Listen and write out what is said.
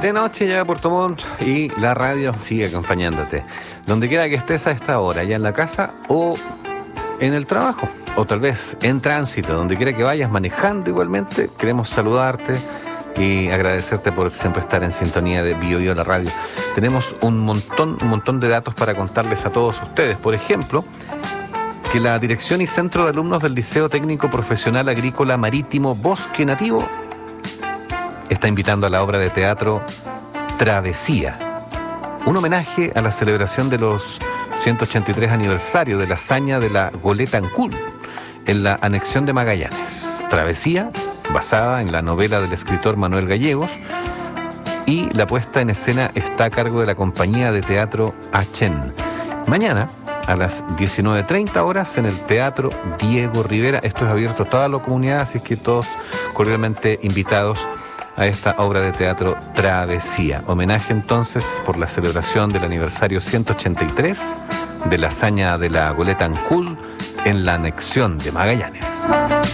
De noche ya Puerto Montt y la radio sigue acompañándote. Donde quiera que estés a esta hora, ya en la casa o en el trabajo, o tal vez en tránsito, donde quiera que vayas manejando igualmente, queremos saludarte y agradecerte por siempre estar en sintonía de Bio Bio la radio. Tenemos un montón de datos para contarles a todos ustedes. Por ejemplo, que la Dirección y Centro de Alumnos del Liceo Técnico Profesional Agrícola Marítimo Bosque Nativo está invitando a la obra de teatro Travesía, un homenaje a la celebración de los 183 aniversario de la hazaña de la goleta Ancud en la anexión de Magallanes. Travesía, basada en la novela del escritor Manuel Gallegos, y la puesta en escena está a cargo de la compañía de teatro Achen. Mañana, a las 19:30 horas, en el Teatro Diego Rivera. Esto es abierto a toda la comunidad, así que todos cordialmente invitados a esta obra de teatro Travesía. Homenaje entonces por la celebración del aniversario 183 de la hazaña de la goleta Ancud en la anexión de Magallanes.